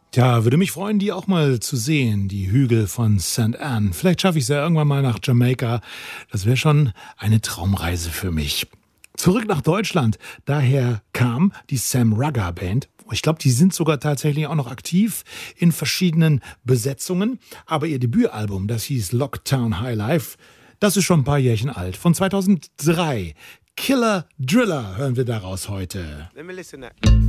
Tja, würde mich freuen, die auch mal zu sehen, die Hügel von St. Anne. Vielleicht schaffe ich es ja irgendwann mal nach Jamaika. Das wäre schon eine Traumreise für mich. Zurück nach Deutschland. Daher kam die Sam Rugger Band. Ich glaube, die sind sogar tatsächlich auch noch aktiv in verschiedenen Besetzungen. Aber ihr Debütalbum, das hieß Lockdown High Life, das ist schon ein paar Jährchen alt. Von 2003. Killer Driller hören wir daraus heute. Let me listen to that.